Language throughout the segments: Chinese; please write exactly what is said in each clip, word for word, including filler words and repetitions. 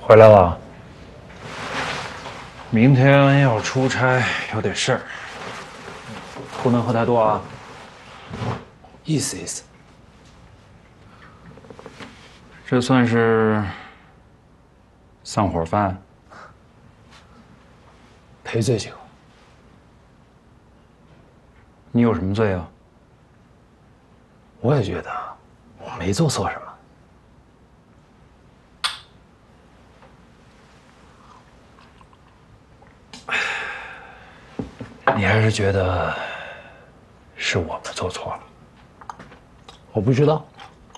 回来了。明天要出差，有点事儿，不能喝太多啊。 意思意思。 这算是散伙饭， 赔罪行。 你有什么罪啊？ 我也觉得我没做错什么。 你还是觉得是我们做错了？ 我不知道，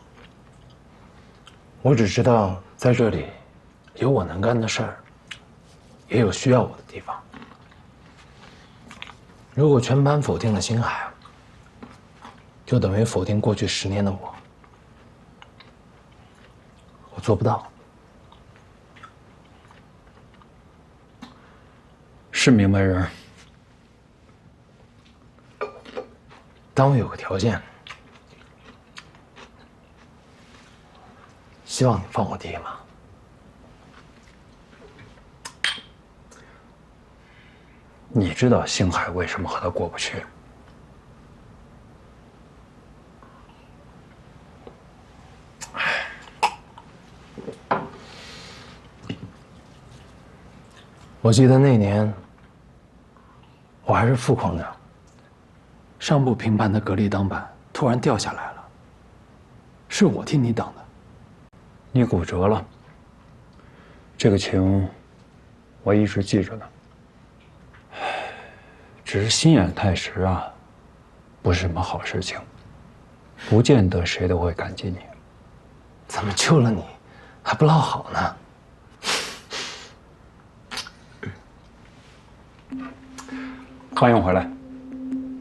我只知道在这里有我能干的事儿，也有需要我的地方。如果全盘否定了星海，就等于否定过去十年的我。我做不到。 是明白人。 但我有个条件，希望你放我爹嘛。 你知道星海为什么和他过不去？ 我记得那年，我还是副矿长，上部平盘的格力挡板突然掉下来了，是我替你挡的。 你骨折了，这个情我一直记着呢。只是心眼太实啊，不是什么好事情，不见得谁都会感激你。 怎么救了你，还不落好呢？ 欢迎回来。